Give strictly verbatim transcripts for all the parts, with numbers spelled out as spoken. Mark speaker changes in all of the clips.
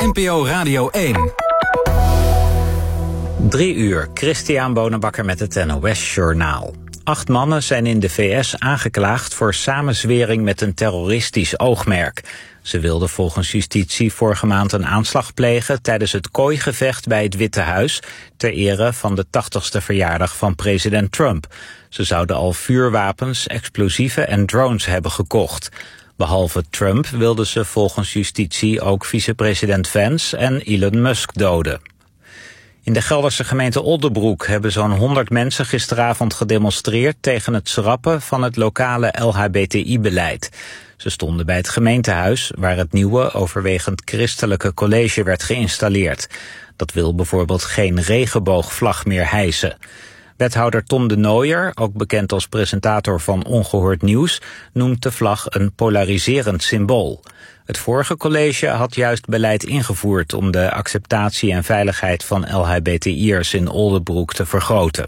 Speaker 1: N P O Radio één.
Speaker 2: Drie uur, Christian Bonenbakker met het N O S-journaal. Acht mannen zijn in de V S aangeklaagd voor samenzwering met een terroristisch oogmerk. Ze wilden volgens justitie vorige maand een aanslag plegen tijdens het kooigevecht bij het Witte Huis ter ere van de tachtigste verjaardag van president Trump. Ze zouden al vuurwapens, explosieven en drones hebben gekocht. Behalve Trump wilden ze volgens justitie ook vicepresident Vance en Elon Musk doden. In de Gelderse gemeente Oldebroek hebben zo'n honderd mensen gisteravond gedemonstreerd tegen het schrappen van het lokale L H B T I-beleid. Ze stonden bij het gemeentehuis, waar het nieuwe, overwegend christelijke college werd geïnstalleerd. Dat wil bijvoorbeeld geen regenboogvlag meer hijsen. Wethouder Tom de Nooijer, ook bekend als presentator van Ongehoord Nieuws, noemt de vlag een polariserend symbool. Het vorige college had juist beleid ingevoerd om de acceptatie en veiligheid van L H B T I'ers in Oldebroek te vergroten.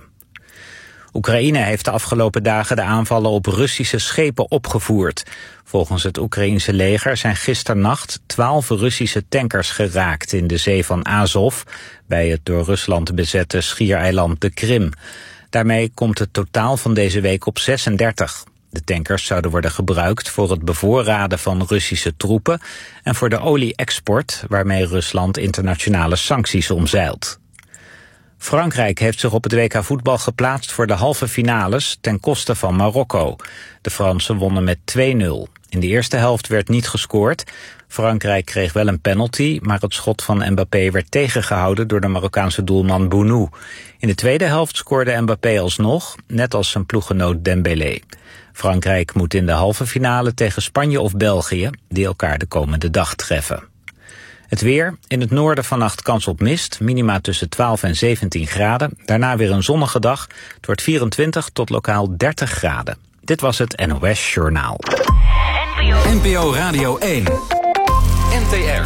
Speaker 2: Oekraïne heeft de afgelopen dagen de aanvallen op Russische schepen opgevoerd. Volgens het Oekraïense leger zijn gisternacht twaalf Russische tankers geraakt in de zee van Azov, bij het door Rusland bezette schiereiland de Krim. Daarmee komt het totaal van deze week op zesendertig. De tankers zouden worden gebruikt voor het bevoorraden van Russische troepen en voor de olie-export, waarmee Rusland internationale sancties omzeilt. Frankrijk heeft zich op het W K voetbal geplaatst voor de halve finales ten koste van Marokko. De Fransen wonnen met twee nul. In de eerste helft werd niet gescoord. Frankrijk kreeg wel een penalty, maar het schot van Mbappé werd tegengehouden door de Marokkaanse doelman Bounou. In de tweede helft scoorde Mbappé alsnog, net als zijn ploeggenoot Dembélé. Frankrijk moet in de halve finale tegen Spanje of België, die elkaar de komende dag treffen. Het weer, in het noorden vannacht kans op mist, minima tussen twaalf en zeventien graden. Daarna weer een zonnige dag, het wordt vierentwintig tot lokaal dertig graden. Dit was het N O S Journaal.
Speaker 1: N P O Radio één. N T R.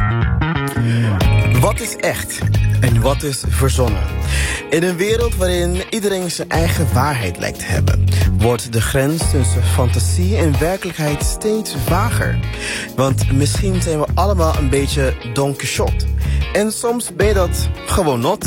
Speaker 3: Wat is echt en wat is verzonnen? In een wereld waarin iedereen zijn eigen waarheid lijkt te hebben, wordt de grens tussen fantasie en werkelijkheid steeds vager. Want misschien zijn we allemaal een beetje Don Quixote. En soms ben je dat gewoon not.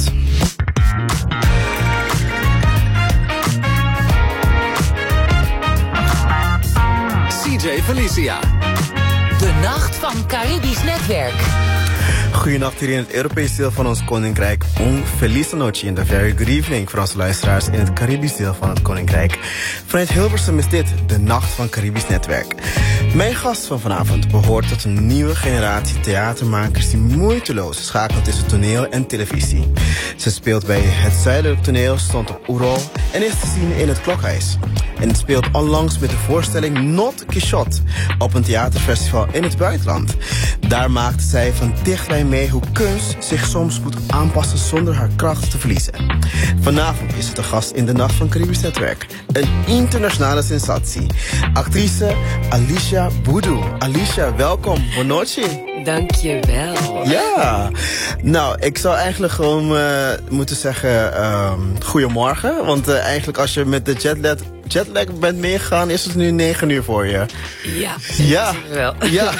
Speaker 1: C J Felicia.
Speaker 4: De Nacht van Caribisch Netwerk.
Speaker 3: Goedenacht hier in het Europese deel van ons koninkrijk. Un feliz noche in the very good evening voor onze luisteraars in het Caribisch deel van het koninkrijk. Vanuit Hilversum is dit de Nacht van Caribisch Netwerk. Mijn gast van vanavond behoort tot een nieuwe generatie theatermakers die moeiteloos schakelt tussen toneel en televisie. Ze speelt bij het Zuidelijk Toneel, stond op Oerol en is te zien in het Klokhuis. En het speelt onlangs met de voorstelling Not Quixote op een theaterfestival in het buitenland. Daar maakte zij van dichtbij mee hoe kunst zich soms moet aanpassen zonder haar kracht te verliezen. Vanavond is het de gast in de Nacht van Caribisch Netwerk. Een internationale sensatie. Actrice Alicia Boudou. Alicia, welkom. Buonanotte.
Speaker 5: Dankjewel.
Speaker 3: Ja. Nou, ik zou eigenlijk gewoon uh, moeten zeggen um, goedemorgen. Want uh, eigenlijk als je met de jetlag, jetlag bent meegegaan, is het nu negen uur voor je.
Speaker 5: Ja,
Speaker 3: ja.
Speaker 5: wel.
Speaker 3: Ja.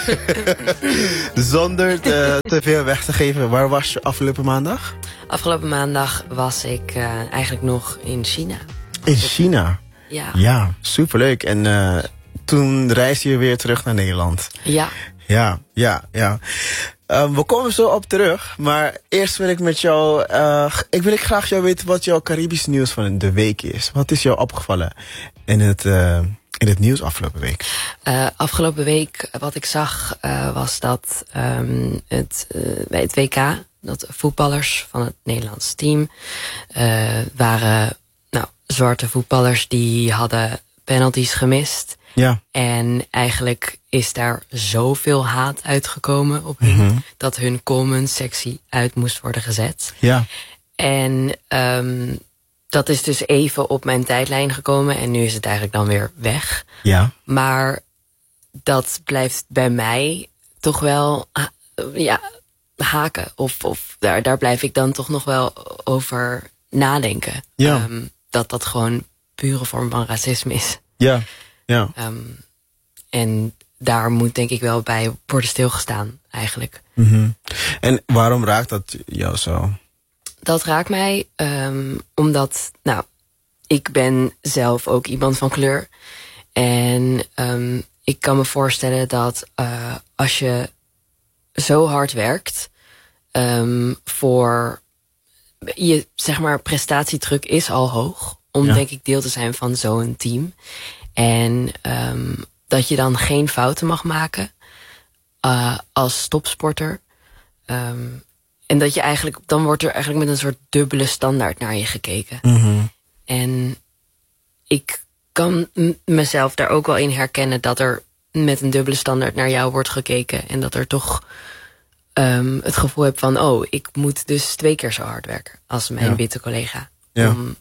Speaker 3: Zonder te, te veel weg te geven, waar was je afgelopen maandag?
Speaker 5: Afgelopen maandag was ik uh, eigenlijk nog in China.
Speaker 3: In China?
Speaker 5: Ja.
Speaker 3: Ja, superleuk. En uh, toen reisde je weer terug naar Nederland.
Speaker 5: Ja.
Speaker 3: Ja, ja, ja. Um, we komen zo op terug, maar eerst wil ik met jou, uh, ik wil ik graag jou weten wat jouw Caribisch nieuws van de week is. Wat is jou opgevallen in het, uh, in het nieuws afgelopen week?
Speaker 5: Uh, afgelopen week, wat ik zag, uh, was dat um, het, uh, bij het W K, dat voetballers van het Nederlands team uh, waren, nou, zwarte voetballers die hadden penalties gemist.
Speaker 3: Ja.
Speaker 5: En eigenlijk is daar zoveel haat uitgekomen op hun, mm-hmm. dat hun comment sectie uit moest worden gezet.
Speaker 3: Ja.
Speaker 5: En um, dat is dus even op mijn tijdlijn gekomen en nu is het eigenlijk dan weer weg.
Speaker 3: Ja.
Speaker 5: Maar dat blijft bij mij toch wel ha- ja, haken. Of, of daar, daar blijf ik dan toch nog wel over nadenken.
Speaker 3: Ja.
Speaker 5: Um, dat dat gewoon pure vorm van racisme is.
Speaker 3: Ja. Ja.
Speaker 5: Um, en daar moet denk ik wel bij worden stilgestaan eigenlijk.
Speaker 3: Mm-hmm. En waarom raakt dat jou zo?
Speaker 5: Dat raakt mij um, omdat, nou, ik ben zelf ook iemand van kleur. En um, ik kan me voorstellen dat uh, als je zo hard werkt um, voor je, zeg maar, prestatiedruk is al hoog. Om ja. denk ik deel te zijn van zo'n team. En um, dat je dan geen fouten mag maken uh, als topsporter. Um, en dat je eigenlijk, dan wordt er eigenlijk met een soort dubbele standaard naar je gekeken.
Speaker 3: Mm-hmm.
Speaker 5: En ik kan m- mezelf daar ook wel in herkennen dat er met een dubbele standaard naar jou wordt gekeken. En dat er toch um, het gevoel heb van, oh, ik moet dus twee keer zo hard werken als mijn ja. witte collega.
Speaker 3: Ja.
Speaker 5: Om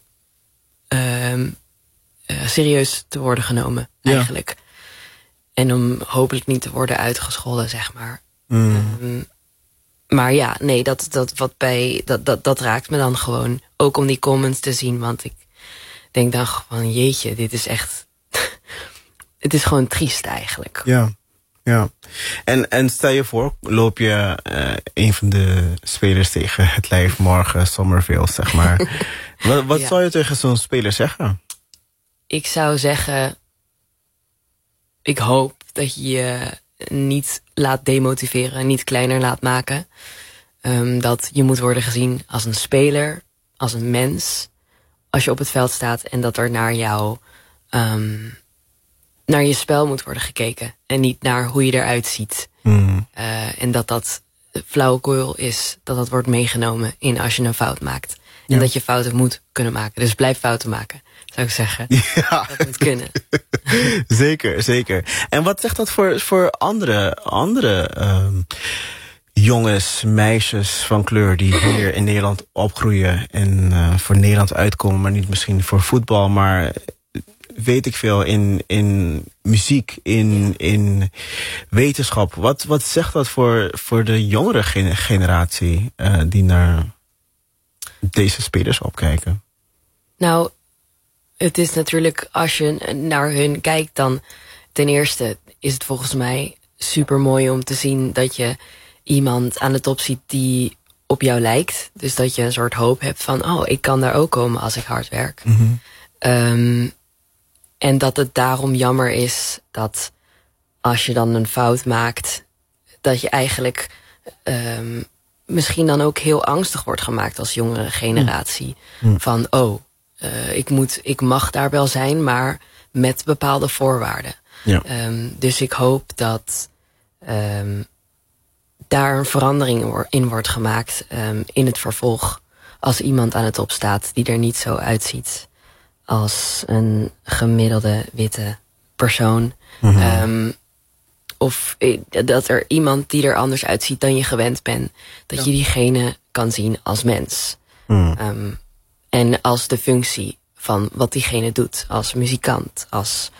Speaker 5: um, uh, serieus te worden genomen, eigenlijk. Ja. En om hopelijk niet te worden uitgescholden, zeg maar.
Speaker 3: Mm.
Speaker 5: Um, maar ja, nee, dat, dat, wat bij, dat, dat, dat raakt me dan gewoon. Ook om die comments te zien, want ik denk dan gewoon, jeetje, dit is echt... het is gewoon triest eigenlijk.
Speaker 3: Ja, ja. En, en stel je voor, loop je uh, een van de spelers tegen het lijf morgen, Somerville, zeg maar. wat wat ja. zou je tegen zo'n speler zeggen?
Speaker 5: Ik zou zeggen, ik hoop dat je je niet laat demotiveren, niet kleiner laat maken. Um, dat je moet worden gezien als een speler, als een mens, als je op het veld staat, en dat er naar jou, um, naar je spel moet worden gekeken en niet naar hoe je eruit ziet.
Speaker 3: Mm.
Speaker 5: Uh, en dat dat flauwekul is, dat dat wordt meegenomen in als je een fout maakt. En
Speaker 3: ja.
Speaker 5: dat je fouten moet kunnen maken. Dus blijf fouten maken, zou ik zeggen.
Speaker 3: Ja.
Speaker 5: Dat moet kunnen.
Speaker 3: Zeker, zeker. En wat zegt dat voor, voor andere, andere um, jongens, meisjes van kleur die hier in Nederland opgroeien en uh, voor Nederland uitkomen, maar niet misschien voor voetbal, maar weet ik veel, in, in muziek, in, in wetenschap. Wat, wat zegt dat voor, voor de jongere generatie uh, die naar deze spelers opkijken?
Speaker 5: Nou, het is natuurlijk, als je naar hun kijkt, dan ten eerste is het volgens mij super mooi om te zien dat je iemand aan de top ziet die op jou lijkt. Dus dat je een soort hoop hebt van, oh, ik kan daar ook komen als ik hard werk.
Speaker 3: Mm-hmm.
Speaker 5: Um, en dat het daarom jammer is dat als je dan een fout maakt, dat je eigenlijk um, misschien dan ook heel angstig wordt gemaakt als jongere generatie.
Speaker 3: Mm.
Speaker 5: Van, oh, uh, ik, moet, ik mag daar wel zijn, maar met bepaalde voorwaarden.
Speaker 3: Ja.
Speaker 5: Um, dus ik hoop dat um, daar een verandering in wordt gemaakt um, in het vervolg. Als iemand aan het top staat die er niet zo uitziet als een gemiddelde witte persoon.
Speaker 3: Mm-hmm.
Speaker 5: Um, of dat er iemand die er anders uitziet dan je gewend bent, dat ja. je diegene kan zien als mens.
Speaker 3: Mm.
Speaker 5: Um, en als de functie van wat diegene doet. Als muzikant, als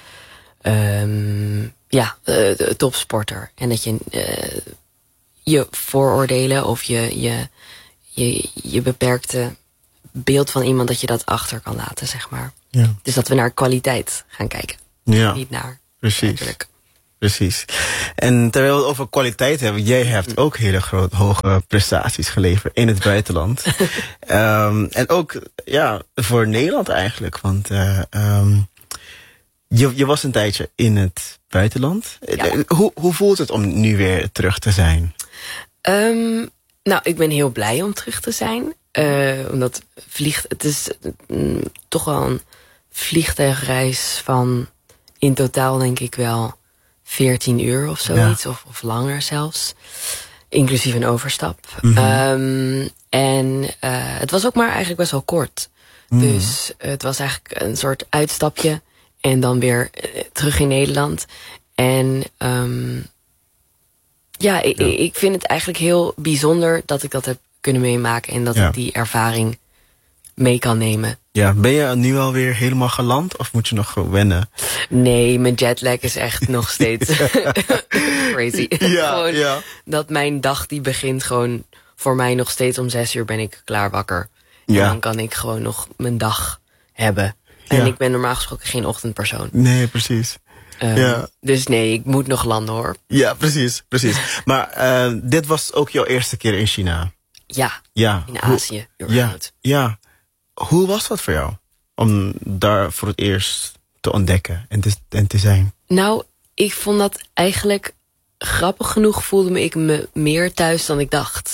Speaker 5: um, ja, uh, topsporter. En dat je uh, je vooroordelen of je, je, je, je beperkte beeld van iemand, dat je dat achter kan laten, zeg maar.
Speaker 3: Ja.
Speaker 5: Dus dat we naar kwaliteit gaan kijken.
Speaker 3: Ja,
Speaker 5: niet naar
Speaker 3: precies.
Speaker 5: uiterlijk.
Speaker 3: Precies. En terwijl we het over kwaliteit hebben, jij hebt ook hele grote, hoge prestaties geleverd in het buitenland. um, en ook, ja, voor Nederland eigenlijk. Want uh, um, je, je was een tijdje in het buitenland.
Speaker 5: Ja.
Speaker 3: Hoe, hoe voelt het om nu weer terug te zijn?
Speaker 5: Um, nou, ik ben heel blij om terug te zijn. Uh, omdat vliegt, het is mm, toch wel een vliegtuigreis van in totaal denk ik wel veertien uur of zoiets. Ja. Of, of langer zelfs. Inclusief een overstap. Mm-hmm. Um, en uh, het was ook maar eigenlijk best wel kort. Mm. Dus het was eigenlijk een soort uitstapje. En dan weer uh, terug in Nederland. En um, ja, ik, ja, ik vind het eigenlijk heel bijzonder dat ik dat heb kunnen meemaken. En dat ja. ik die ervaring mee kan nemen.
Speaker 3: Ja, ben je nu alweer helemaal geland of moet je nog wennen?
Speaker 5: Nee, mijn jetlag is echt nog steeds crazy.
Speaker 3: Ja,
Speaker 5: gewoon
Speaker 3: ja.
Speaker 5: Dat mijn dag die begint gewoon voor mij nog steeds om zes uur ben ik klaar wakker. Ja. En dan kan ik gewoon nog mijn dag hebben. En ja. ik ben normaal gesproken geen ochtendpersoon.
Speaker 3: Nee, precies.
Speaker 5: Um,
Speaker 3: Ja.
Speaker 5: Dus nee, ik moet nog landen hoor.
Speaker 3: Ja, precies, precies. Maar uh, dit was ook jouw eerste keer in China?
Speaker 5: Ja,
Speaker 3: Ja.
Speaker 5: in
Speaker 3: Hoe-
Speaker 5: Azië. Heel
Speaker 3: Ja,
Speaker 5: groot.
Speaker 3: ja. Hoe was dat voor jou? Om daar voor het eerst te ontdekken en te, en te zijn?
Speaker 5: Nou, ik vond dat eigenlijk grappig genoeg voelde me ik me meer thuis dan ik dacht.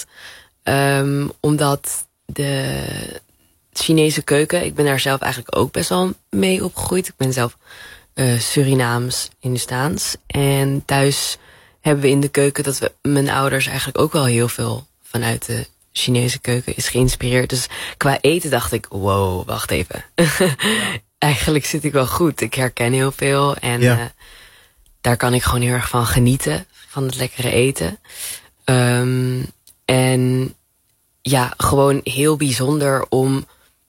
Speaker 5: Um, omdat de Chinese keuken, ik ben daar zelf eigenlijk ook best wel mee opgegroeid. Ik ben zelf uh, Surinaams, Hindoestaans. En thuis hebben we in de keuken dat we mijn ouders eigenlijk ook wel heel veel vanuit de Chinese keuken is geïnspireerd. Dus qua eten dacht ik, wow, wacht even. Ja. Eigenlijk zit ik wel goed. Ik herken heel veel en ja. uh, daar kan ik gewoon heel erg van genieten, van het lekkere eten. Um, en ja, gewoon heel bijzonder om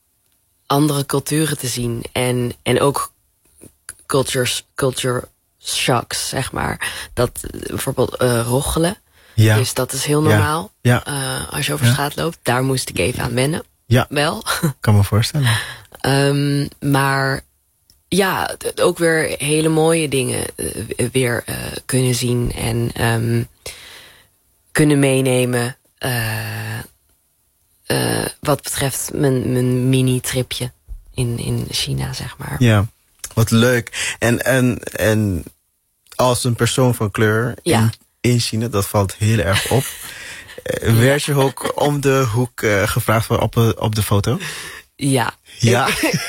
Speaker 5: andere culturen te zien. En, en ook cultures, culture shocks, zeg maar. Dat bijvoorbeeld uh, roggelen. Ja. Dus dat is heel normaal. Ja. Ja. Uh, als je over ja. straat loopt, daar moest ik even aan wennen.
Speaker 3: Ja.
Speaker 5: Wel.
Speaker 3: Kan me voorstellen.
Speaker 5: um, maar ja, ook weer hele mooie dingen uh, weer uh, kunnen zien en um, kunnen meenemen. Uh, uh, wat betreft mijn, mijn mini-tripje in, in China, zeg maar.
Speaker 3: Ja, wat leuk. En, en, en als een persoon van kleur ja. in, in China, dat valt heel erg op. Ja. Werd je ook om de hoek uh, gevraagd voor op, op de foto?
Speaker 5: Ja.
Speaker 3: Ja.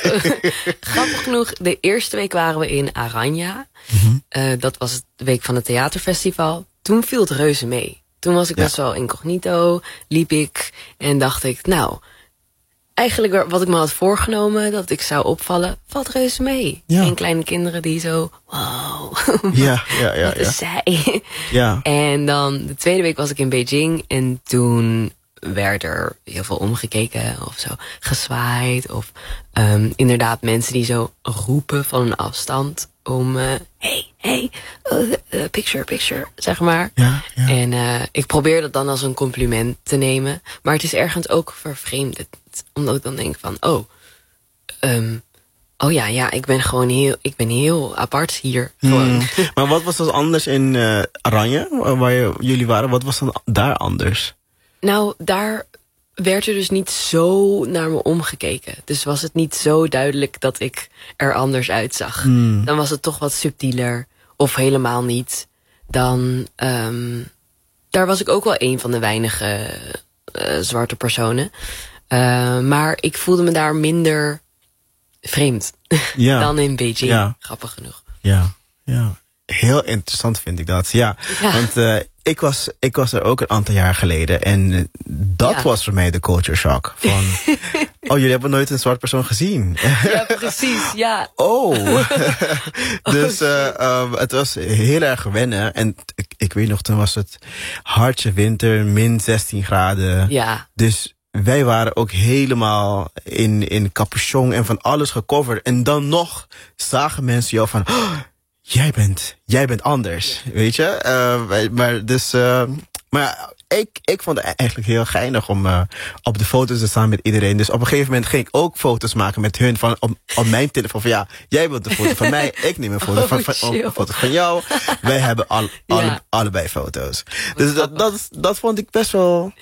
Speaker 5: Grappig genoeg, de eerste week waren we in Aranya. Mm-hmm. Uh, dat was de week van het theaterfestival. Toen viel het reuze mee. Toen was ik ja. best wel incognito, liep ik en dacht ik, nou, eigenlijk wat ik me had voorgenomen, dat ik zou opvallen, valt reuze mee. Ja. En kleine kinderen die zo, wow,
Speaker 3: ja, ja, ja,
Speaker 5: wat is
Speaker 3: ja.
Speaker 5: zij?
Speaker 3: Ja.
Speaker 5: En dan de tweede week was ik in Beijing en toen werd er heel veel omgekeken of zo, gezwaaid. Of um, inderdaad mensen die zo roepen van een afstand om, uh, hey, hey, uh, uh, picture, picture, zeg maar.
Speaker 3: Ja, ja.
Speaker 5: En uh, ik probeer dat dan als een compliment te nemen. Maar het is ergens ook vervreemdend. Omdat ik dan denk van, oh, um, oh ja, ja, ik ben gewoon heel, ik ben heel apart hier.
Speaker 3: Hmm. Maar wat was dan anders in uh, Aranya, waar je, jullie waren? Wat was dan daar anders?
Speaker 5: Nou, daar werd er dus niet zo naar me omgekeken. Dus was het niet zo duidelijk dat ik er anders uitzag. Hmm. Dan was het toch wat subtieler. Of helemaal niet. Dan, um, daar was ik ook wel een van de weinige uh, zwarte personen. Uh, maar ik voelde me daar minder vreemd ja. dan in Beijing. Ja. Grappig genoeg.
Speaker 3: Ja, ja. Heel interessant vind ik dat. Ja, ja. Want uh, ik, was, ik was er ook een aantal jaar geleden. En dat ja. was voor mij de culture shock. Van, oh, jullie hebben nooit een zwart persoon gezien.
Speaker 5: Ja, precies, ja.
Speaker 3: Oh. Dus uh, um, het was heel erg wennen. En ik, ik weet nog, toen was het hartje winter, min zestien graden.
Speaker 5: Ja.
Speaker 3: Dus wij waren ook helemaal in, in capuchon en van alles gecoverd. En dan nog zagen mensen jou van, oh, jij bent, jij bent anders, ja. weet je. Uh, maar dus, uh, maar ik, ik vond het eigenlijk heel geinig om uh, op de foto's te staan met iedereen. Dus op een gegeven moment ging ik ook foto's maken met hun van op, op mijn telefoon. Van ja, jij wilt een foto van mij, ik neem een foto, oh, van, van, een foto van jou. Wij hebben al, alle, ja. allebei foto's. Dus dat, dat, dat vond ik best wel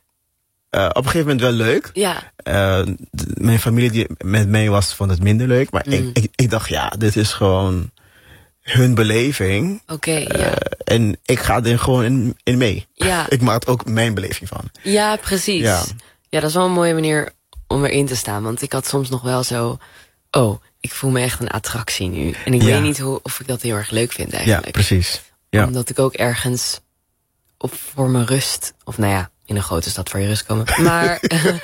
Speaker 3: Uh, op een gegeven moment wel leuk.
Speaker 5: Ja.
Speaker 3: Uh, d- mijn familie die met mij was, vond het minder leuk. Maar mm. ik, ik, ik dacht, ja, dit is gewoon hun beleving.
Speaker 5: Oké, okay,
Speaker 3: uh,
Speaker 5: ja.
Speaker 3: En ik ga er gewoon in, in mee.
Speaker 5: Ja.
Speaker 3: Ik maak er ook mijn beleving van.
Speaker 5: Ja, precies. Ja. ja, dat is wel een mooie manier om erin te staan. Want ik had soms nog wel zo, oh, ik voel me echt een attractie nu. En ik ja. weet niet hoe, of ik dat heel erg leuk vind eigenlijk.
Speaker 3: Ja, precies. Ja.
Speaker 5: Omdat ik ook ergens op voor mijn rust, of nou ja, in een grote stad voor je rust komen. Maar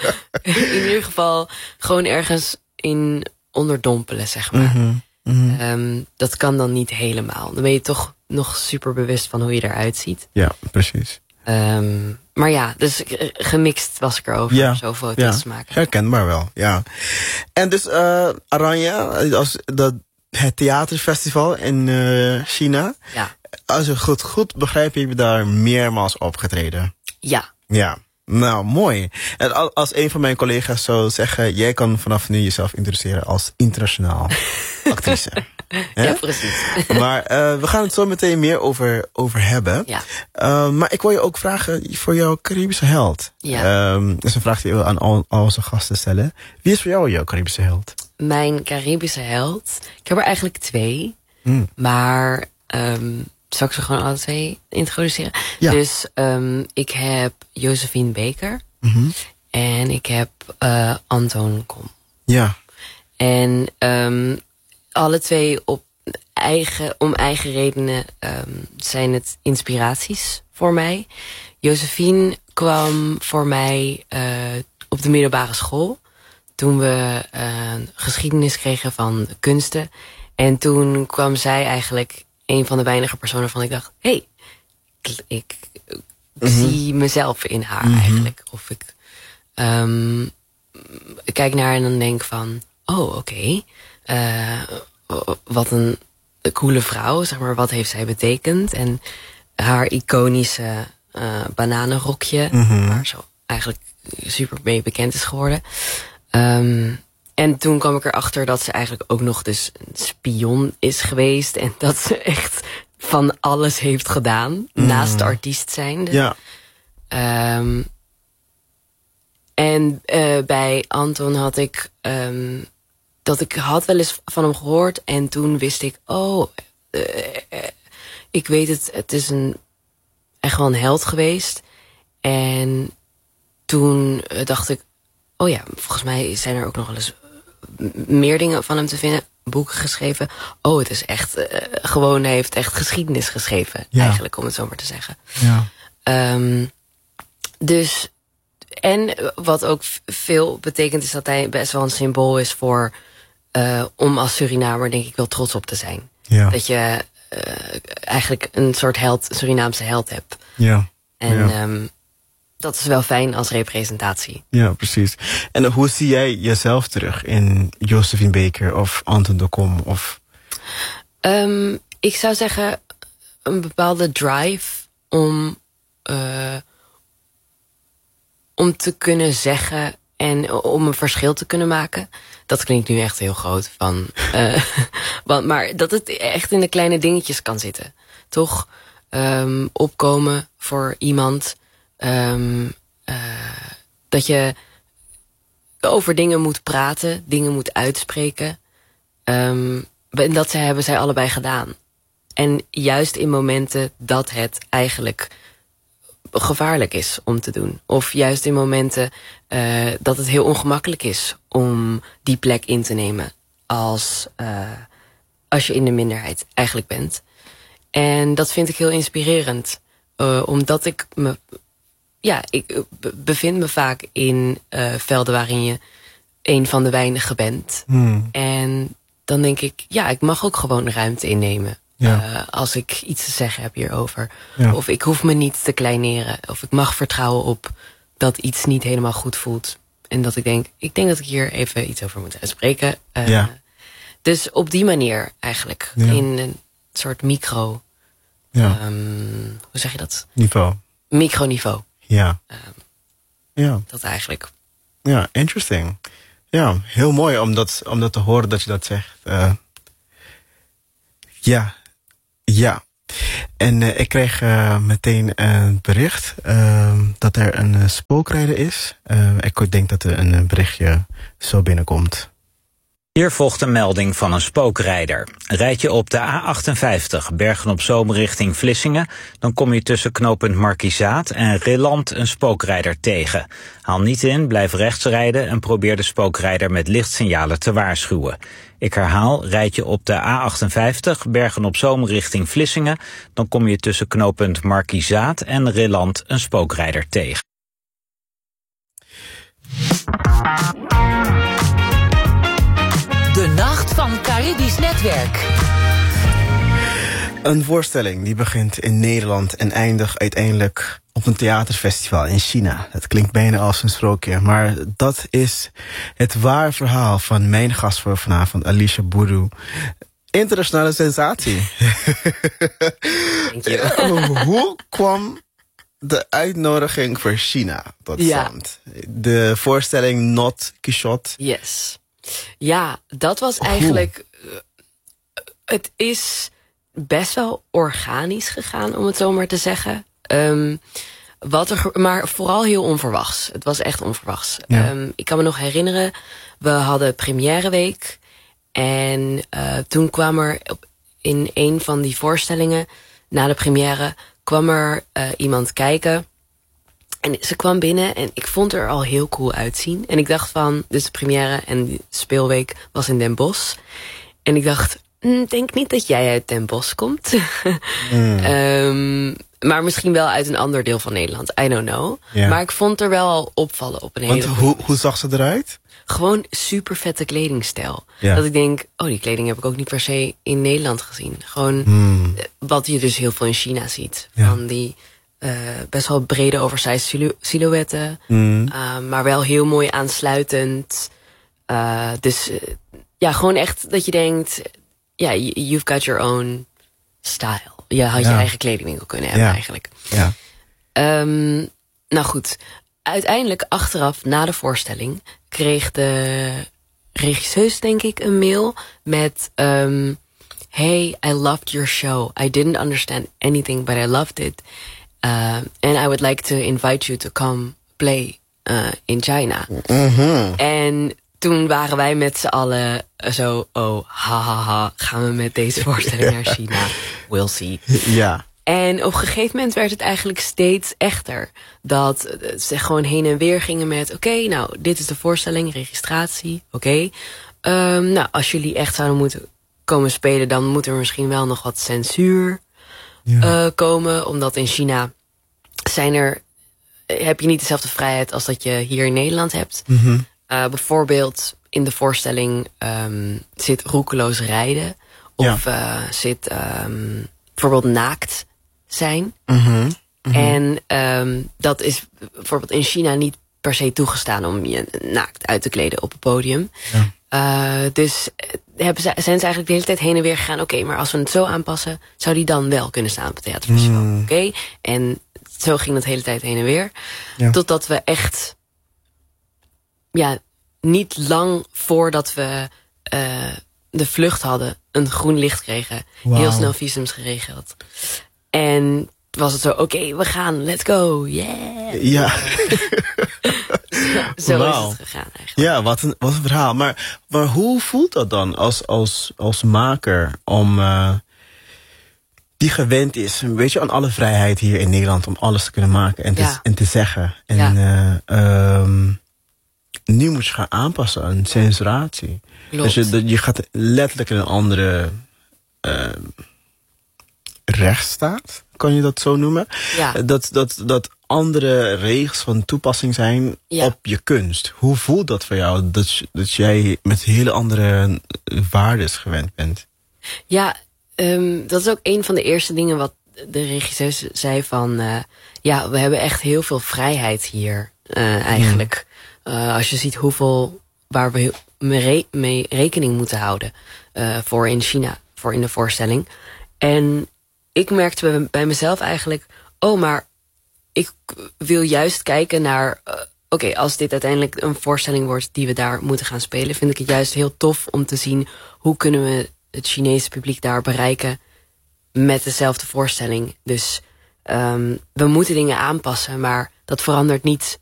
Speaker 5: in ieder geval gewoon ergens in onderdompelen, zeg maar.
Speaker 3: Mm-hmm. Mm-hmm.
Speaker 5: Um, dat kan dan niet helemaal. Dan ben je toch nog super bewust van hoe je eruit ziet.
Speaker 3: Ja, precies.
Speaker 5: Um, maar ja, dus gemixt was ik erover ja. om zo foto's
Speaker 3: ja.
Speaker 5: te maken.
Speaker 3: Herkenbaar wel, ja. En dus uh, Aranya, als dat, het theaterfestival in uh, China.
Speaker 5: Ja.
Speaker 3: Als ik goed, goed begrijp, heb je daar meermaals opgetreden.
Speaker 5: Ja.
Speaker 3: Ja, nou mooi. En als een van mijn collega's zou zeggen, jij kan vanaf nu jezelf introduceren als internationaal actrice.
Speaker 5: Ja, precies.
Speaker 3: Maar uh, we gaan het zo meteen meer over, over hebben.
Speaker 5: Ja.
Speaker 3: Uh, maar ik wil je ook vragen voor jouw Caribische held.
Speaker 5: Ja.
Speaker 3: Um, dat is een vraag die we aan al, al onze gasten stellen. Wie is voor jou jouw Caribische held?
Speaker 5: Mijn Caribische held? Ik heb er eigenlijk twee.
Speaker 3: Mm.
Speaker 5: Maar um, zal ik ze gewoon alle twee introduceren?
Speaker 3: Ja.
Speaker 5: Dus um, ik heb Josephine Baker.
Speaker 3: Mm-hmm.
Speaker 5: En ik heb uh, Anton Kom.
Speaker 3: Ja.
Speaker 5: En um, alle twee op eigen, om eigen redenen um, zijn het inspiraties voor mij. Josephine kwam voor mij uh, op de middelbare school. Toen we uh, geschiedenis kregen van kunsten. En toen kwam zij eigenlijk een van de weinige personen van ik dacht... hé, hey, ik, ik, ik mm-hmm. zie mezelf in haar mm-hmm. eigenlijk. Of ik um, kijk naar haar en dan denk van... oh, oké, okay. uh, wat een coole vrouw, zeg maar, wat heeft zij betekend? En haar iconische uh, bananenrokje, mm-hmm. waar zo eigenlijk super mee bekend is geworden. Um, en toen kwam ik erachter dat ze eigenlijk ook nog dus een spion is geweest. En dat ze echt van alles heeft gedaan, mm. naast artiest zijnde.
Speaker 3: Ja.
Speaker 5: Um, en uh, bij Anton had ik... Um, dat ik had wel eens van hem gehoord. En toen wist ik, oh, uh, uh, ik weet het, het is een, echt wel een held geweest. En toen uh, dacht ik, oh ja, volgens mij zijn er ook nog wel eens meer dingen van hem te vinden. Boeken geschreven. Oh, het is echt, uh, gewoon, hij heeft echt geschiedenis geschreven. Ja. Eigenlijk, om het zo maar te zeggen.
Speaker 3: Ja.
Speaker 5: Um, dus, en wat ook veel betekent is dat hij best wel een symbool is voor... Uh, om als Surinamer denk ik wel trots op te zijn.
Speaker 3: Ja.
Speaker 5: Dat je uh, eigenlijk een soort held, Surinaamse held hebt.
Speaker 3: Ja.
Speaker 5: En
Speaker 3: ja.
Speaker 5: Um, dat is wel fijn als representatie.
Speaker 3: Ja, precies. En hoe zie jij jezelf terug in Josephine Baker of Anton de Kom? Of...
Speaker 5: Um, ik zou zeggen een bepaalde drive om, uh, om te kunnen zeggen en om een verschil te kunnen maken. Dat klinkt nu echt heel groot. Van, uh, want, maar dat het echt in de kleine dingetjes kan zitten. Toch um, opkomen voor iemand. Um, uh, dat je over dingen moet praten. Dingen moet uitspreken. Um, en dat ze hebben zij allebei gedaan. En juist in momenten dat het eigenlijk gevaarlijk is om te doen. Of juist in momenten uh, dat het heel ongemakkelijk is om die plek in te nemen. Als, uh, als je in de minderheid eigenlijk bent. En dat vind ik heel inspirerend. Uh, omdat ik me... Ja, ik bevind me vaak in uh, velden waarin je een van de weinigen bent.
Speaker 3: Hmm.
Speaker 5: En dan denk ik, ja, ik mag ook gewoon ruimte innemen.
Speaker 3: Ja.
Speaker 5: Uh, als ik iets te zeggen heb hierover.
Speaker 3: Ja.
Speaker 5: Of ik hoef me niet te kleineren. Of ik mag vertrouwen op dat iets niet helemaal goed voelt. En dat ik denk, ik denk dat ik hier even iets over moet uitspreken. Uh,
Speaker 3: ja.
Speaker 5: Dus op die manier eigenlijk. Ja. In een soort micro...
Speaker 3: Ja.
Speaker 5: Um, hoe zeg je dat?
Speaker 3: Niveau.
Speaker 5: Microniveau.
Speaker 3: Ja.
Speaker 5: Um,
Speaker 3: ja.
Speaker 5: Dat eigenlijk.
Speaker 3: Ja, interesting. Ja, heel mooi om dat, om dat te horen dat je dat zegt. Uh, ja. Ja. En uh, ik kreeg uh, meteen een bericht uh, dat er een uh, spookrijder is. Uh, ik denk dat er een berichtje zo binnenkomt.
Speaker 2: Hier volgt een melding van een spookrijder. Rijd je op de A achtenvijftig Bergen-op-Zoom richting Vlissingen, dan kom je tussen knooppunt Markizaat en Rilland een spookrijder tegen. Haal niet in, blijf rechts rijden en probeer de spookrijder met lichtsignalen te waarschuwen. Ik herhaal, rijd je op de A achtenvijftig Bergen-op-Zoom richting Vlissingen, dan kom je tussen knooppunt Markizaat en Rilland een spookrijder tegen.
Speaker 4: De Nacht van Caribisch Netwerk.
Speaker 3: Een voorstelling die begint in Nederland en eindigt uiteindelijk op een theaterfestival in China. Dat klinkt bijna als een sprookje, maar dat is het ware verhaal van mijn gast voor vanavond, Alicia Boudou. Internationale sensatie.
Speaker 5: Dank je.
Speaker 3: Hoe kwam de uitnodiging voor China tot stand? Ja. De voorstelling Not Quixote.
Speaker 5: Yes. Ja, dat was eigenlijk... Het is best wel organisch gegaan, om het zo maar te zeggen. Um, wat er, maar vooral heel onverwachts. Het was echt onverwachts. Ja. Um, ik kan me nog herinneren, we hadden premièreweek. En uh, toen kwam er op, in een van die voorstellingen, na de première, kwam er uh, iemand kijken. En ze kwam binnen en ik vond er al heel cool uitzien. En ik dacht van, dus de première en de speelweek was in Den Bosch. En ik dacht, mm, denk niet dat jij uit Den Bosch komt. mm. um, maar misschien wel uit een ander deel van Nederland. I don't know. Ja. Maar ik vond er wel al opvallen op een
Speaker 3: Want
Speaker 5: hele
Speaker 3: hoe, hoe zag ze eruit?
Speaker 5: Gewoon super vette kledingstijl.
Speaker 3: Ja.
Speaker 5: Dat ik denk, oh, die kleding heb ik ook niet per se in Nederland gezien. Gewoon
Speaker 3: mm.
Speaker 5: wat je dus heel veel in China ziet.
Speaker 3: Ja.
Speaker 5: Van die uh, best wel brede oversized silu- silhouetten.
Speaker 3: Mm.
Speaker 5: Uh, maar wel heel mooi aansluitend. Uh, dus uh, ja, gewoon echt dat je denkt, ja, yeah, you've got your own style. Je had ja. je eigen kledingwinkel kunnen hebben,
Speaker 3: ja.
Speaker 5: eigenlijk.
Speaker 3: Ja.
Speaker 5: Um, nou goed, uiteindelijk achteraf, na de voorstelling, kreeg de regisseus, denk ik, een mail met um, hey, I loved your show. I didn't understand anything, but I loved it. Uh, and I would like to invite you to come play uh, in China.
Speaker 3: Mm-hmm.
Speaker 5: En toen waren wij met z'n allen zo, oh, ha, ha, ha, gaan we met deze voorstelling naar China? We'll see.
Speaker 3: Ja.
Speaker 5: En op een gegeven moment werd het eigenlijk steeds echter. Dat ze gewoon heen en weer gingen met, oké, okay, nou, dit is de voorstelling, registratie, oké. Okay. Um, nou, als jullie echt zouden moeten komen spelen, dan moet er misschien wel nog wat censuur ja. uh, komen. Omdat in China zijn er, heb je niet dezelfde vrijheid als dat je hier in Nederland hebt.
Speaker 3: Mm-hmm.
Speaker 5: Uh, bijvoorbeeld in de voorstelling um, zit roekeloos rijden. Of ja. uh, zit um, bijvoorbeeld naakt zijn.
Speaker 3: Mm-hmm.
Speaker 5: Mm-hmm. En um, dat is bijvoorbeeld in China niet per se toegestaan om je naakt uit te kleden op het podium.
Speaker 3: Ja.
Speaker 5: Uh, dus hebben ze, zijn ze eigenlijk de hele tijd heen en weer gegaan. Oké, okay, maar als we het zo aanpassen, zou die dan wel kunnen staan op het theaterfestival.
Speaker 3: Mm.
Speaker 5: Oké, okay? En zo ging dat de hele tijd heen en weer.
Speaker 3: Ja.
Speaker 5: Totdat we echt, ja, niet lang voordat we uh, de vlucht hadden, een groen licht kregen.
Speaker 3: Wow.
Speaker 5: Heel snel visums geregeld. En was het zo, oké, okay, we gaan, let's go, yeah.
Speaker 3: Ja.
Speaker 5: Zo
Speaker 3: wow.
Speaker 5: is het gegaan eigenlijk.
Speaker 3: Ja, wat een, wat een verhaal. Maar, maar hoe voelt dat dan als, als, als maker om uh, die gewend is, weet je, aan alle vrijheid hier in Nederland om alles te kunnen maken en te,
Speaker 5: ja.
Speaker 3: en te zeggen. En
Speaker 5: ja.
Speaker 3: uh, um, nu moet je gaan aanpassen aan censuratie. Dus je, je gaat letterlijk in een andere uh, rechtsstaat, kan je dat zo noemen?
Speaker 5: Ja.
Speaker 3: Dat, dat, dat andere regels van toepassing zijn ja. op je kunst. Hoe voelt dat voor jou, dat, dat jij met hele andere waardes gewend bent? Ja,
Speaker 5: um, dat is ook een van de eerste dingen wat de regisseur zei van, uh, ja, we hebben echt heel veel vrijheid hier, uh, eigenlijk. Hmm. Uh, als je ziet hoeveel, waar we mee, mee rekening moeten houden uh, voor in China, voor in de voorstelling. En ik merkte bij, bij mezelf eigenlijk, oh, maar ik wil juist kijken naar, uh, oké, okay, als dit uiteindelijk een voorstelling wordt die we daar moeten gaan spelen, vind ik het juist heel tof om te zien hoe kunnen we het Chinese publiek daar bereiken met dezelfde voorstelling. Dus um, we moeten dingen aanpassen, maar dat verandert niet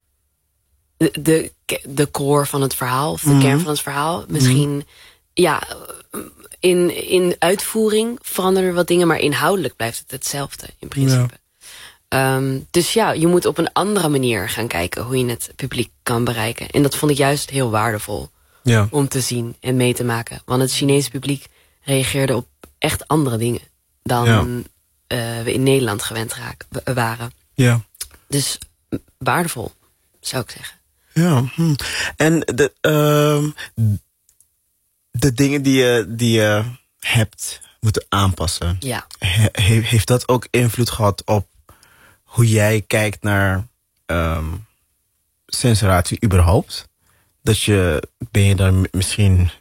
Speaker 5: de, de, de core van het verhaal, of de mm-hmm. kern van het verhaal. Misschien, mm-hmm. ja, in, in uitvoering veranderen er wat dingen, maar inhoudelijk blijft het hetzelfde in principe. Ja. Um, dus ja, je moet op een andere manier gaan kijken hoe je het publiek kan bereiken. En dat vond ik juist heel waardevol ja. om te zien en mee te maken. Want het Chinese publiek reageerde op echt andere dingen dan ja. uh, we in Nederland gewend raken, waren.
Speaker 3: Ja.
Speaker 5: Dus waardevol, zou ik zeggen.
Speaker 3: Ja, hm. En de, uh, de dingen die je, die je hebt moeten aanpassen,
Speaker 5: ja.
Speaker 3: he, heeft dat ook invloed gehad op hoe jij kijkt naar um, censuratie überhaupt? Dat je, ben je daar misschien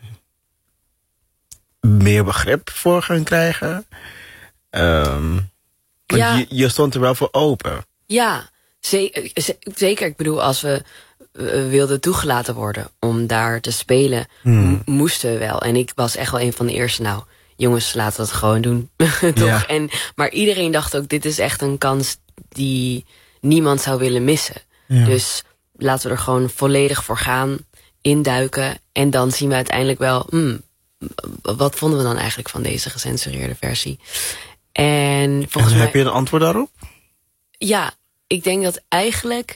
Speaker 3: meer begrip voor gaan krijgen? Um,
Speaker 5: ja.
Speaker 3: je, je stond er wel voor open.
Speaker 5: Ja, zeker. zeker. Ik bedoel, als we uh, wilden toegelaten worden om daar te spelen, hmm. m- moesten we wel. En ik was echt wel een van de eerste. Nou, jongens, laten we het gewoon doen. Toch?
Speaker 3: Ja.
Speaker 5: En, maar iedereen dacht ook, dit is echt een kans die niemand zou willen missen.
Speaker 3: Ja.
Speaker 5: Dus laten we er gewoon volledig voor gaan, induiken. En dan zien we uiteindelijk wel, hmm, wat vonden we dan eigenlijk van deze gecensureerde versie? En volgens
Speaker 3: en
Speaker 5: mij...
Speaker 3: heb je een antwoord daarop?
Speaker 5: Ja, ik denk dat eigenlijk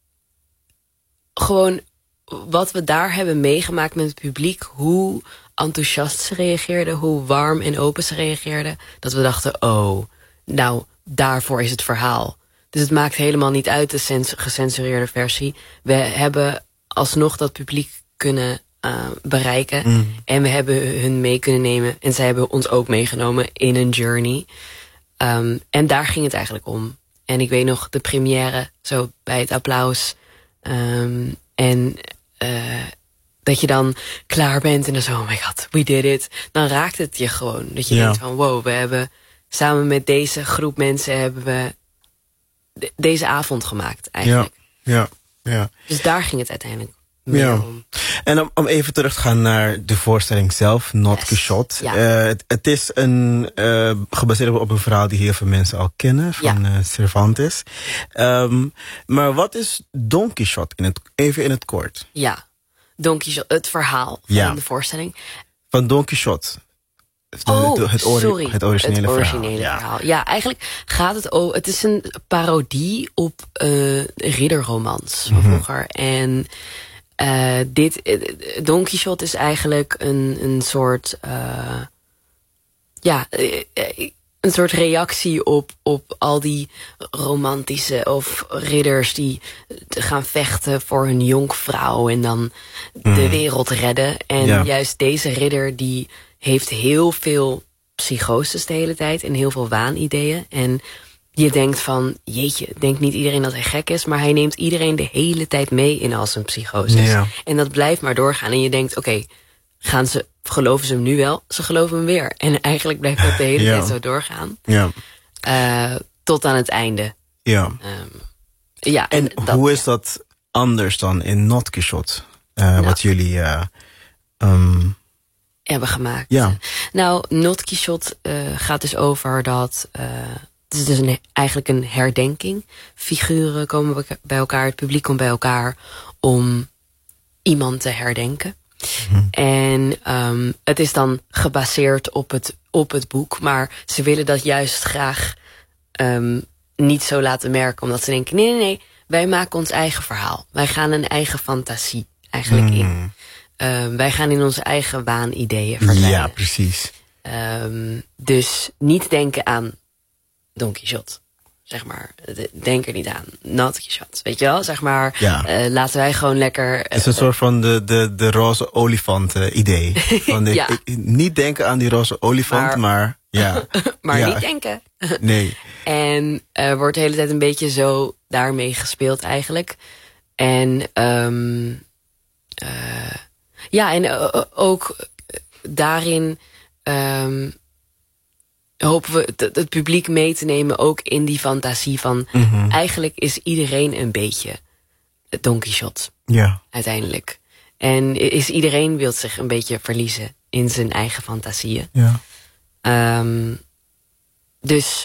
Speaker 5: gewoon wat we daar hebben meegemaakt met het publiek, hoe enthousiast ze reageerden, hoe warm en open ze reageerden, dat we dachten, oh, nou, daarvoor is het verhaal. Dus het maakt helemaal niet uit de sens- gecensureerde versie. We hebben alsnog dat publiek kunnen uh, bereiken. Mm. En we hebben hun mee kunnen nemen. En zij hebben ons ook meegenomen in een journey. Um, en daar ging het eigenlijk om. En ik weet nog de première, zo bij het applaus. Um, en uh, dat je dan klaar bent en dan zo, oh my god, we did it. Dan raakt het je gewoon. Dat je ja. denkt van, wow, we hebben samen met deze groep mensen hebben we de, deze avond gemaakt eigenlijk.
Speaker 3: Ja, ja, ja.
Speaker 5: Dus daar ging het uiteindelijk meer
Speaker 3: ja.
Speaker 5: om.
Speaker 3: En om, om even terug te gaan naar de voorstelling zelf, Not yes. Quixote.
Speaker 5: Ja.
Speaker 3: Uh, het, het is een, uh, gebaseerd op een verhaal die heel veel mensen al kennen, van ja. uh, Cervantes. Um, maar wat is Don Quixote, in het, even in het kort?
Speaker 5: Ja, Don Quixote, het verhaal van ja. de voorstelling.
Speaker 3: Van Don Quixote. De,
Speaker 5: oh,
Speaker 3: de, het, ori-
Speaker 5: sorry.
Speaker 3: het originele,
Speaker 5: het originele
Speaker 3: verhaal.
Speaker 5: verhaal. Ja. ja, eigenlijk gaat het over... Het is een parodie op uh, ridderromans van mm-hmm. vroeger. En uh, dit... Don Quixote is eigenlijk een, een soort... Uh, ja, een soort reactie op, op al die romantische of ridders die gaan vechten voor hun jonkvrouw en dan mm. de wereld redden. En ja. juist deze ridder die heeft heel veel psychoses de hele tijd en heel veel waanideeën. En je denkt van, jeetje, denkt niet iedereen dat hij gek is, maar hij neemt iedereen de hele tijd mee in al zijn psychoses. Ja. En dat blijft maar doorgaan. En je denkt, oké, okay, gaan ze, geloven ze hem nu wel? Ze geloven hem weer. En eigenlijk blijft dat de hele ja. tijd zo doorgaan. Ja. Uh, tot aan het einde.
Speaker 3: Ja.
Speaker 5: Um, ja
Speaker 3: en
Speaker 5: en dat,
Speaker 3: hoe is dat anders dan in Not Quixote? Uh, nou. Wat jullie... Uh, um,
Speaker 5: hebben gemaakt.
Speaker 3: Ja.
Speaker 5: Nou, Not Quixote uh, gaat dus over dat... Uh, het is dus een, eigenlijk een herdenking. Figuren komen bij elkaar, het publiek komt bij elkaar om iemand te herdenken. Mm-hmm. En um, het is dan gebaseerd op het, op het boek, maar ze willen dat juist graag um, niet zo laten merken, omdat ze denken, nee, nee, nee, wij maken ons eigen verhaal. Wij gaan een eigen fantasie eigenlijk mm. in. Uh, wij gaan in onze eigen waanideeën verdwijnen.
Speaker 3: Ja, precies.
Speaker 5: Um, dus niet denken aan Don Quixote. Zeg maar, denk er niet aan. Not Quixote, weet je wel? Zeg maar, ja. uh, laten wij gewoon lekker... Uh,
Speaker 3: het is een soort van de, de, de roze olifant uh, idee. Van de,
Speaker 5: ja.
Speaker 3: ik, niet denken aan die roze olifant, maar... maar ja.
Speaker 5: maar
Speaker 3: ja.
Speaker 5: niet denken.
Speaker 3: Nee.
Speaker 5: En er uh, wordt de hele tijd een beetje zo daarmee gespeeld eigenlijk. En... Um, uh, ja, en uh, ook daarin... Um, hopen we het, het publiek mee te nemen ook in die fantasie van... Mm-hmm. Eigenlijk is iedereen een beetje Don Quixote.
Speaker 3: Ja.
Speaker 5: Uiteindelijk. En is iedereen wil zich een beetje verliezen in zijn eigen fantasieën.
Speaker 3: Ja.
Speaker 5: Um, dus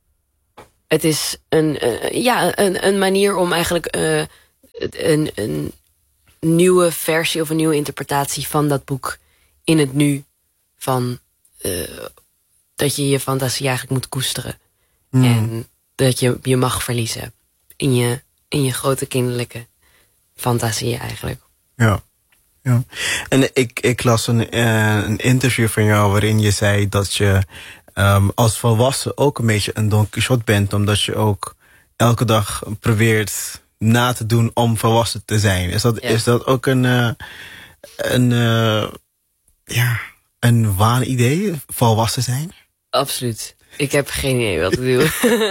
Speaker 5: het is een, uh, ja, een, een manier om eigenlijk uh, een, een nieuwe versie of een nieuwe interpretatie van dat boek in het nu van... Uh, dat je je fantasie eigenlijk moet koesteren. Mm. En dat je je mag verliezen. In je, in je grote kinderlijke fantasie eigenlijk.
Speaker 3: Ja. ja. En ik, ik las een, uh, een interview van jou waarin je zei dat je um, als volwassen ook een beetje een Don Quixote bent. Omdat je ook elke dag probeert na te doen om volwassen te zijn. Is dat, ja. is dat ook een, uh, een, uh, ja, een waanidee? Volwassen zijn?
Speaker 5: Absoluut. Ik heb geen idee wat ik doe.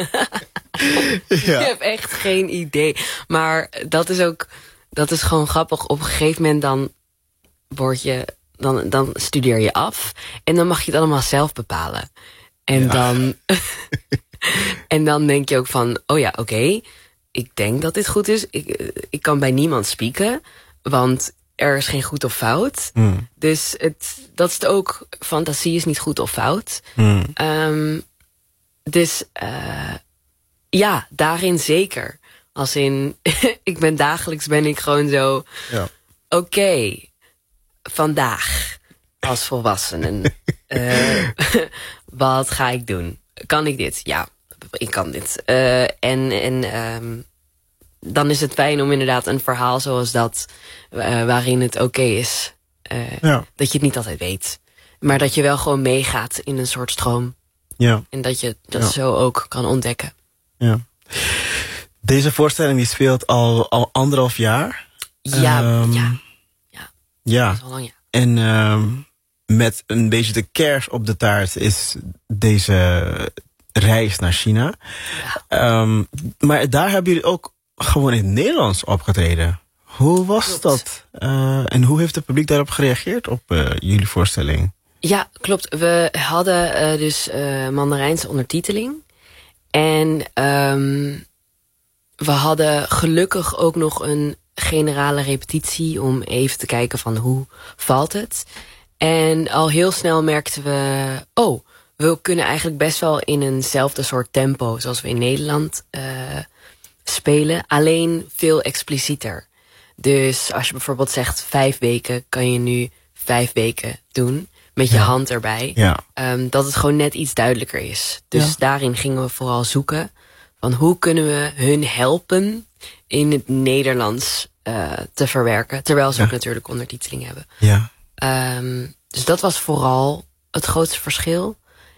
Speaker 5: ja. Ik heb echt geen idee. Maar dat is ook, dat is gewoon grappig. Op een gegeven moment dan word je, dan, dan studeer je af. En dan mag je het allemaal zelf bepalen. En ja. dan, en dan denk je ook van, oh ja, oké. Okay, ik denk dat dit goed is. Ik, ik kan bij niemand spieken. Want er is geen goed of fout.
Speaker 3: Mm.
Speaker 5: Dus het, dat is het ook. Fantasie is niet goed of fout.
Speaker 3: Mm.
Speaker 5: Um, dus uh, ja, daarin zeker. Als in, ik ben dagelijks ben ik gewoon zo...
Speaker 3: Ja.
Speaker 5: Oké, okay, vandaag als volwassene. uh, wat ga ik doen? Kan ik dit? Ja, ik kan dit. Uh, en en um, dan is het fijn om inderdaad een verhaal zoals dat... Uh, waarin het oké okay is. Uh, ja. Dat je het niet altijd weet. Maar dat je wel gewoon meegaat in een soort stroom.
Speaker 3: Ja.
Speaker 5: En dat je dat
Speaker 3: ja.
Speaker 5: zo ook kan ontdekken.
Speaker 3: Ja. Deze voorstelling die speelt al, al anderhalf jaar.
Speaker 5: Ja,
Speaker 3: um,
Speaker 5: ja. Ja.
Speaker 3: Ja.
Speaker 5: Dat is al lang, ja.
Speaker 3: En um, met een beetje de kers op de taart is deze reis naar China. Ja. Um, maar daar hebben jullie ook gewoon in het Nederlands opgetreden. Hoe was klopt. dat? Uh, en hoe heeft het publiek daarop gereageerd op uh, jullie voorstelling?
Speaker 5: Ja, klopt. We hadden uh, dus uh, Mandarijnse ondertiteling. En um, we hadden gelukkig ook nog een generale repetitie... om even te kijken van hoe valt het. En al heel snel merkten we... oh, we kunnen eigenlijk best wel in eenzelfde soort tempo... zoals we in Nederland uh, spelen. Alleen veel explicieter. Dus als je bijvoorbeeld zegt vijf weken... kan je nu vijf weken doen... met je ja. hand erbij.
Speaker 3: Ja.
Speaker 5: Um, dat het gewoon net iets duidelijker is. Dus ja. daarin gingen we vooral zoeken... van hoe kunnen we hun helpen... in het Nederlands uh, te verwerken. Terwijl ze ja. ook natuurlijk ondertiteling hebben.
Speaker 3: Ja.
Speaker 5: Um, dus dat was vooral het grootste verschil.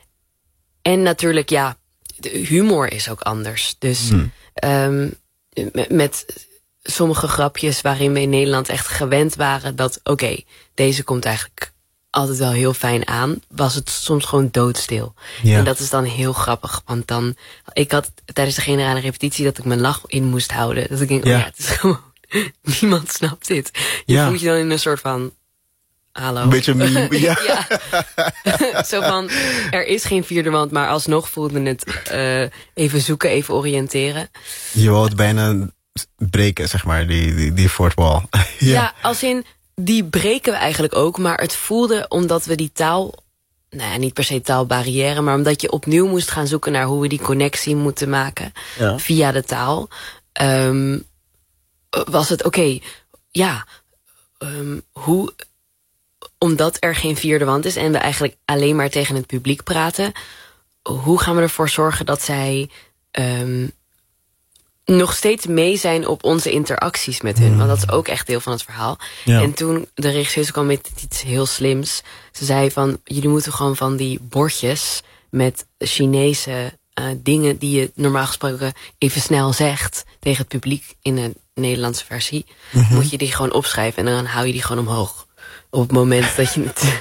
Speaker 5: En natuurlijk, ja, de humor is ook anders. Dus hmm. um, met, met sommige grapjes waarin we in Nederland echt gewend waren... dat oké, okay, deze komt eigenlijk altijd wel heel fijn aan... was het soms gewoon doodstil. Ja. En dat is dan heel grappig. Want dan, ik had tijdens de generale repetitie... dat ik mijn lach in moest houden. Dat ik denk, ja, oh ja het is gewoon... niemand snapt dit. Je ja. voelt je dan in een soort van... hallo.
Speaker 3: Een beetje meme, ja.
Speaker 5: ja. Zo van, er is geen vierde wand... maar alsnog voelde het uh, even zoeken, even oriënteren.
Speaker 3: Je wou het bijna breken, zeg maar, die, die, die fourth wall. ja.
Speaker 5: ja, als in... die breken we eigenlijk ook, maar het voelde omdat we die taal... nou ja, niet per se taalbarrière... maar omdat je opnieuw moest gaan zoeken naar hoe we die connectie moeten maken... Ja. via de taal... Um, was het oké, okay, ja... Um, hoe... omdat er geen vierde wand is... en we eigenlijk alleen maar tegen het publiek praten... hoe gaan we ervoor zorgen dat zij... Um, nog steeds mee zijn op onze interacties met hun. Want dat is ook echt deel van het verhaal. Ja. En toen de regisseur kwam met iets heel slims. Ze zei van, jullie moeten gewoon van die bordjes... met Chinese uh, dingen die je normaal gesproken even snel zegt... tegen het publiek in een Nederlandse versie... Mm-hmm. moet je die gewoon opschrijven en dan hou je die gewoon omhoog. Op het moment dat je het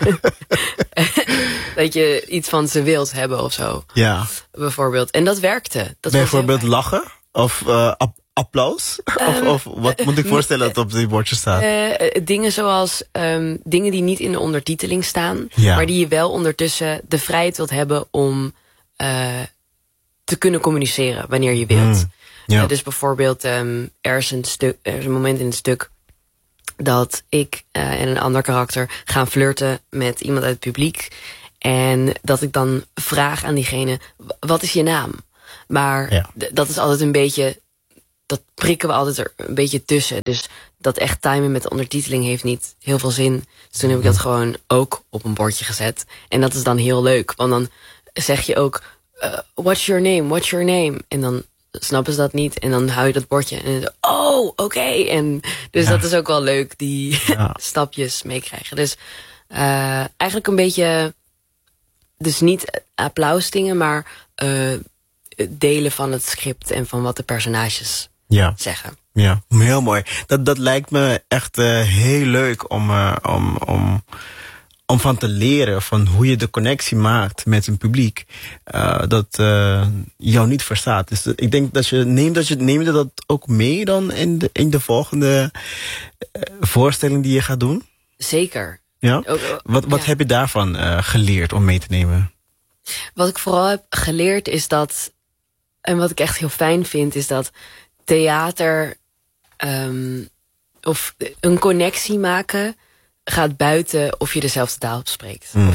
Speaker 5: dat je iets van ze wilt hebben of zo.
Speaker 3: Ja.
Speaker 5: Bijvoorbeeld. En dat werkte. Dat
Speaker 3: Bijvoorbeeld lachen? Of uh, ap applaus? Um, of, of wat moet ik voorstellen uh, dat op die bordje staat?
Speaker 5: Uh, dingen zoals um, dingen die niet in de ondertiteling staan...
Speaker 3: Ja.
Speaker 5: maar die je wel ondertussen de vrijheid wilt hebben... om uh, te kunnen communiceren wanneer je wilt. Mm. Ja. Uh, dus bijvoorbeeld, um, er, is een stuk, er is een moment in het stuk... dat ik uh, en een ander karakter gaan flirten met iemand uit het publiek... en dat ik dan vraag aan diegene, wat is je naam? Maar ja. dat is altijd een beetje... dat prikken we altijd er een beetje tussen. Dus dat echt timen met de ondertiteling heeft niet heel veel zin. Dus toen heb ik dat gewoon ook op een bordje gezet. En dat is dan heel leuk. Want dan zeg je ook... Uh, what's your name? What's your name? En dan snappen ze dat niet. En dan hou je dat bordje. En dan, oh, oké. Okay. En dus ja. dat is ook wel leuk. Die ja. stapjes meekrijgen. Dus uh, eigenlijk een beetje... dus niet applausdingen, maar... Uh, delen van het script en van wat de personages ja. zeggen.
Speaker 3: Ja, heel mooi. Dat, dat lijkt me echt uh, heel leuk om, uh, om, om, om van te leren... van hoe je de connectie maakt met een publiek... Uh, dat uh, jou niet verstaat. Dus ik denk dat je neemt dat je neemt dat ook mee dan in de, in de volgende uh, voorstelling die je gaat doen?
Speaker 5: Zeker.
Speaker 3: Ja? Ook, uh, wat wat ja. heb je daarvan uh, geleerd om mee te nemen?
Speaker 5: Wat ik vooral heb geleerd is dat... en wat ik echt heel fijn vind, is dat theater... Um, of een connectie maken gaat buiten of je dezelfde taal spreekt.
Speaker 3: Mm.